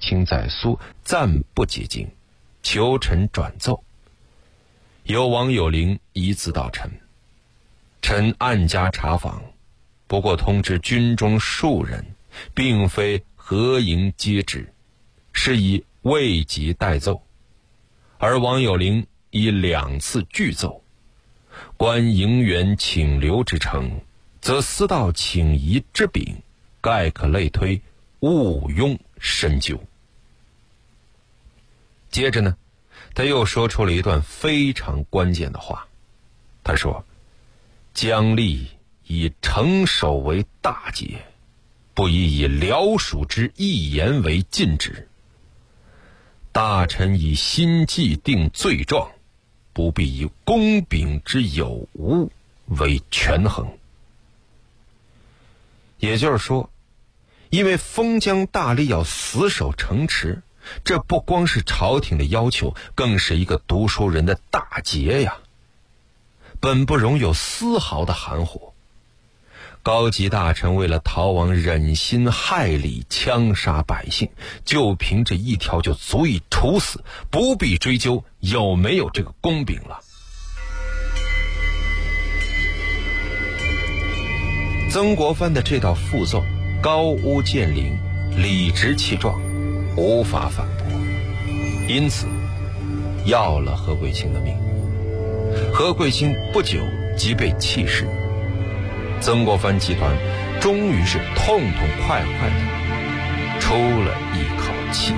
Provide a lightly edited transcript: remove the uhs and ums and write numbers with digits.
听在苏，暂不解禁，求臣转奏。有王有龄一字到臣，臣暗家查访，不过通知军中数人，并非合营接旨，是以未及代奏。而王有龄已2次拒奏，观营员请留之诚，则私道请移之柄，概可类推，毋庸深究。接着呢，他又说出了一段非常关键的话。他说：姜立以城守为大节，不宜以辽属之一言为禁止。大臣以心计定罪状，不必以公秉之有无为权衡。也就是说，因为封疆大吏要死守城池，这不光是朝廷的要求，更是一个读书人的大节呀，本不容有丝毫的含糊。高级大臣为了逃亡，忍心害理，枪杀百姓，就凭这一条就足以处死，不必追究有没有这个公秉了。曾国藩的这道复奏高屋建瓴，理直气壮，无法反驳，因此要了何贵卿的命。何贵卿不久即被弃市，曾国藩集团终于是痛痛快快的出了一口气。